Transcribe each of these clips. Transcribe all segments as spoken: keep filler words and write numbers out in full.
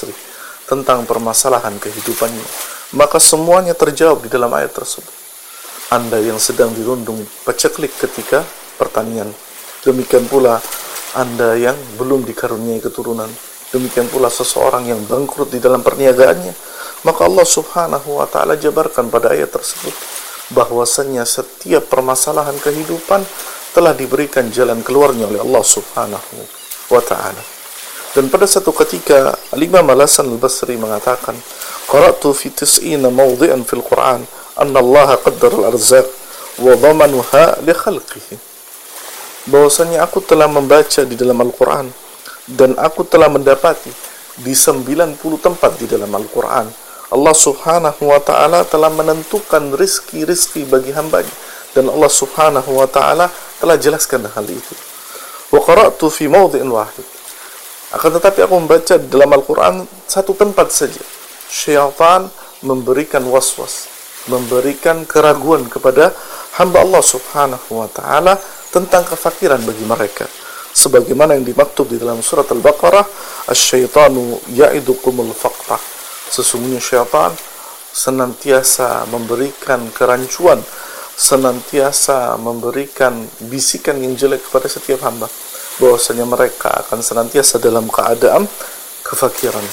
Al-Basri tentang permasalahan kehidupannya, maka semuanya terjawab di dalam ayat tersebut. Anda yang sedang dirundung paceklik ketika pertanian, demikian pula Anda yang belum dikaruniai keturunan, demikian pula seseorang yang bangkrut di dalam perniagaannya, maka Allah subhanahu wa ta'ala jabarkan pada ayat tersebut bahwasannya setiap permasalahan kehidupan telah diberikan jalan keluarnya oleh Allah subhanahu wa ta'ala. Dan pada satu ketika Al-Imam Al-Hasan Al-Basri mengatakan, qara'tu fi tis'ina mawdi'an fil Qur'an anna Allah qaddara al-arzaq wa dhamanuha li khalqihi. Bahwasanya aku telah membaca di dalam Al-Quran dan aku telah mendapati di sembilan puluh tempat di dalam Al-Quran Allah subhanahu wa ta'ala telah menentukan rizki-rizki bagi hambanya, dan Allah subhanahu wa ta'ala telah jelaskan hal itu. Wa qara'tu fi mawdi'in wahid, akan tetapi aku membaca di dalam Al-Quran satu tempat saja syaitan memberikan waswas, memberikan keraguan kepada hamba Allah subhanahu wa ta'ala tentang kefakiran bagi mereka, sebagaimana yang dimaktub di dalam surat Al-Baqarah, asy-syaitanu ya'idukumul faqra, sesungguhnya syaitan senantiasa memberikan kerancuan, senantiasa memberikan bisikan yang jelek kepada setiap hamba, bahwasanya mereka akan senantiasa dalam keadaan kefakiran.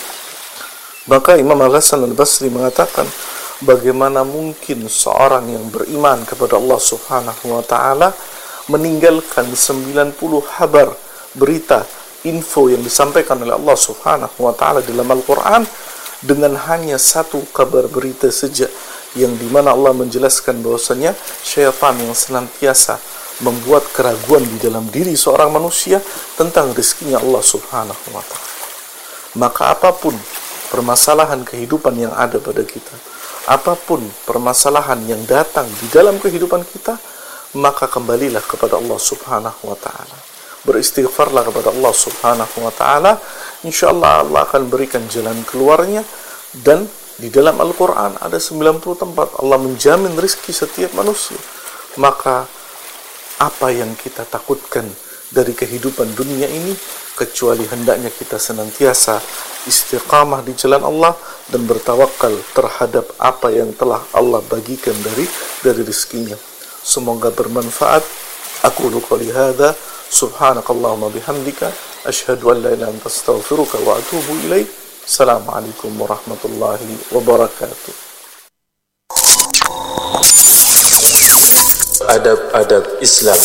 Maka Imam Al-Hasan Al-Basri mengatakan, bagaimana mungkin seorang yang beriman kepada Allah subhanahu wa ta'ala meninggalkan sembilan puluh kabar, berita, info yang disampaikan oleh Allah subhanahu wa ta'ala dalam Al-Quran dengan hanya satu kabar berita saja, yang dimana Allah menjelaskan bahwasanya syaitan yang senantiasa membuat keraguan di dalam diri seorang manusia tentang rezekinya Allah subhanahu wa ta'ala. Maka apapun permasalahan kehidupan yang ada pada kita, apapun permasalahan yang datang di dalam kehidupan kita, maka kembalilah kepada Allah subhanahu wa ta'ala, beristighfarlah kepada Allah subhanahu wa ta'ala. InsyaAllah Allah akan berikan jalan keluarnya. Dan di dalam Al-Quran ada sembilan puluh tempat Allah menjamin rizki setiap manusia. Maka apa yang kita takutkan dari kehidupan dunia ini, kecuali hendaknya kita senantiasa istiqamah di jalan Allah dan bertawakal terhadap apa yang telah Allah bagikan dari dari rizkinya. Semoga bermanfaat. Aku qouli hadza, subhanakallahumma bihamdika, asyhadu an la ilaha illa anta, astaghfiruka wa atubu ilaik. Assalamualaikum warahmatullahi wabarakatuh. Adab-adab Islam.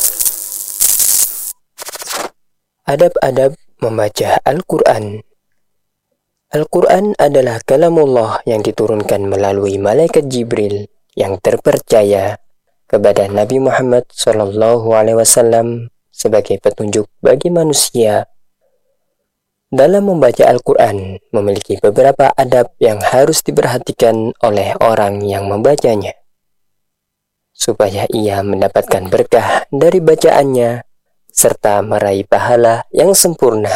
Adab-adab membaca Al-Quran. Al-Quran adalah kalamullah yang diturunkan melalui malaikat Jibril yang terpercaya kepada Nabi Muhammad shallallahu alaihi wasallam sebagai petunjuk bagi manusia. Dalam membaca Al-Quran memiliki beberapa adab yang harus diperhatikan oleh orang yang membacanya, supaya ia mendapatkan berkah dari bacaannya serta meraih pahala yang sempurna.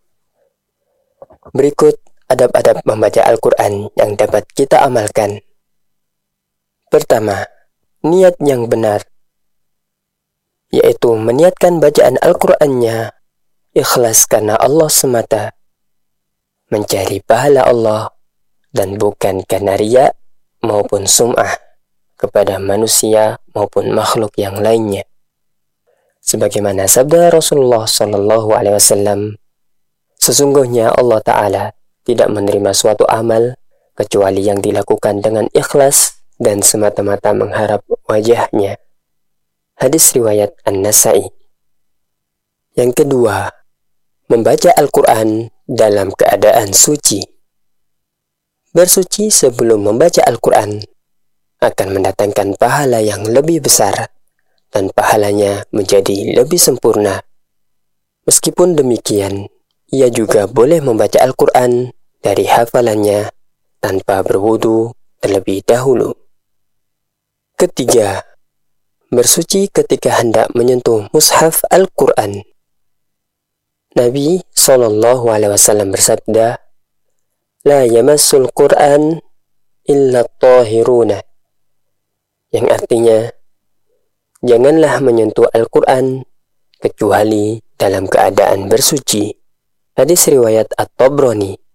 Berikut adab-adab membaca Al-Quran yang dapat kita amalkan. Pertama, niat yang benar, yaitu meniatkan bacaan Al-Qurannya ikhlas karena Allah semata, mencari pahala Allah dan bukan karena riya maupun sum'ah kepada manusia maupun makhluk yang lainnya. Sebagaimana sabda Rasulullah shallallahu alaihi wasallam, sesungguhnya Allah Ta'ala tidak menerima suatu amal kecuali yang dilakukan dengan ikhlas dan semata-mata mengharap wajahnya. Hadis riwayat An-Nasai. Yang kedua, membaca Al-Quran dalam keadaan suci. Bersuci sebelum membaca Al-Quran akan mendatangkan pahala yang lebih besar dan pahalanya menjadi lebih sempurna. Meskipun demikian, ia juga boleh membaca Al-Quran dari hafalannya tanpa berwudu terlebih dahulu. Ketiga, bersuci ketika hendak menyentuh mushaf Al-Quran. Nabi shallallahu alaihi wasallam bersabda, "La yamassul Quran illa at-tahiruna," yang artinya, janganlah menyentuh Al-Quran kecuali dalam keadaan bersuci. Hadis riwayat At-Tabrani.